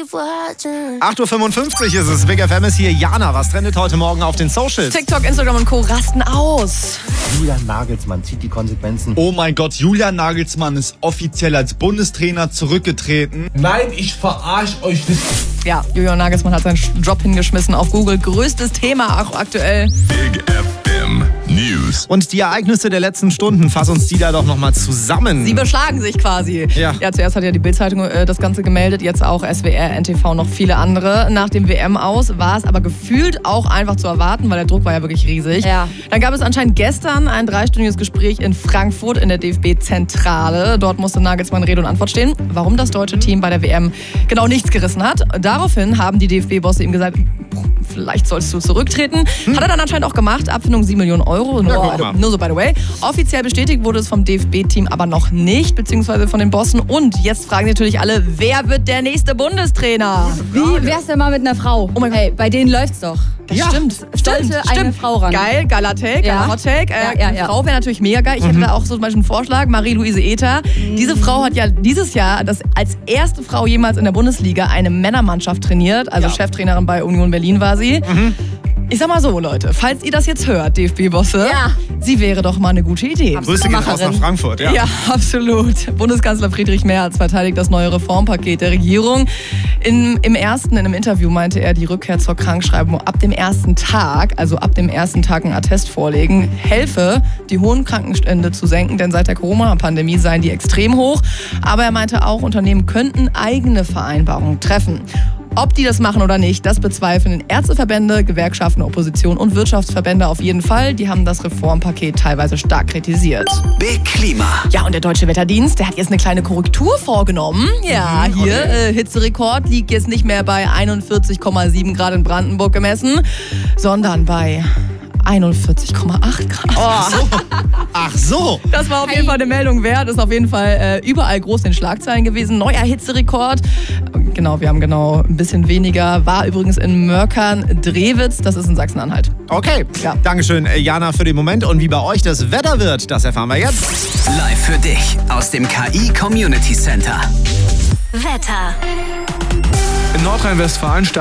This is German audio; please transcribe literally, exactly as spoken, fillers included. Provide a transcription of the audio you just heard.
acht Uhr fünfundfünfzig ist es. Big F M ist hier. Jana, was trendet heute Morgen auf den Socials? TikTok, Instagram und Co. rasten aus. Julian Nagelsmann zieht die Konsequenzen. Oh mein Gott, Julian Nagelsmann ist offiziell als Bundestrainer zurückgetreten. Nein, ich verarsche euch nicht. Ja, Julian Nagelsmann hat seinen Job hingeschmissen auf Google. Größtes Thema auch aktuell. Big F M News. Und die Ereignisse der letzten Stunden, fass uns die da doch nochmal zusammen. Sie beschlagen sich quasi. Ja. ja, zuerst hat ja die Bild-Zeitung äh, das Ganze gemeldet, jetzt auch S W R, N T V, noch viele andere. Nach dem W M aus war es aber gefühlt auch einfach zu erwarten, weil der Druck war ja wirklich riesig. Ja. Dann gab es anscheinend gestern ein dreistündiges Gespräch in Frankfurt in der D F B-Zentrale. Dort musste Nagelsmann Rede und Antwort stehen, warum das deutsche Team bei der W M genau nichts gerissen hat. Daraufhin haben die D F B-Bosse ihm gesagt, vielleicht solltest du zurücktreten. Hm. Hat er dann anscheinend auch gemacht. Abfindung sieben Millionen Euro. Nur, Ja, nur so by the way. Offiziell bestätigt wurde es vom D F B-Team aber noch nicht, beziehungsweise von den Bossen. Und jetzt fragen sich natürlich alle, wer wird der nächste Bundestrainer? Wie wär's denn mal mit einer Frau? Oh mein Gott. Hey, bei denen läuft's doch. Das Ja. stimmt. Sollte Stimmt, eine stimmt. Frau ran. Geil, geiler Take, Ja. geiler Hot Take. Äh, Ja, ja, eine ja. Frau wäre natürlich mega geil. Ich hätte da auch so zum Beispiel einen Vorschlag. Marie-Louise Ether. Mhm. Diese Frau hat ja dieses Jahr das als erste Frau jemals in der Bundesliga eine Männermannschaft trainiert. Also Ja. Cheftrainerin bei Union Berlin war sie. Mhm. Ich sag mal so, Leute, falls ihr das jetzt hört, D F B-Bosse, Ja. sie wäre doch mal eine gute Idee. Grüße geht raus nach Macherin. Frankfurt. Ja. Ja, absolut. Bundeskanzler Friedrich Merz verteidigt das neue Reformpaket der Regierung. In, Im ersten, in einem Interview meinte er, die Rückkehr zur Krankschreibung ab dem ersten Tag, also ab dem ersten Tag einen Attest vorlegen, helfe, die hohen Krankenstände zu senken, denn seit der Corona-Pandemie seien die extrem hoch. Aber er meinte auch, Unternehmen könnten eigene Vereinbarungen treffen. Ob die das machen oder nicht, das bezweifeln Ärzteverbände, Gewerkschaften, Opposition und Wirtschaftsverbände auf jeden Fall. Die haben das Reformpaket teilweise stark kritisiert. Big Klima. Ja, und der Deutsche Wetterdienst, der hat jetzt eine kleine Korrektur vorgenommen. Ja, Mhm, hier, okay. äh, Hitzerekord liegt jetzt nicht mehr bei einundvierzig Komma sieben Grad in Brandenburg gemessen, sondern bei einundvierzig Komma acht Grad. Oh. Ach so. Das war auf jeden Fall eine Meldung wert. Ist auf jeden Fall äh, überall groß in Schlagzeilen gewesen. Neuer Hitzerekord. Genau, wir haben genau ein bisschen weniger. War übrigens in Mörkern-Drewitz. Das ist in Sachsen-Anhalt. Okay. Ja. Dankeschön, äh, Jana, für den Moment. Und wie bei euch das Wetter wird, das erfahren wir jetzt. Live für dich aus dem K I Community Center. Wetter. In Nordrhein-Westfalen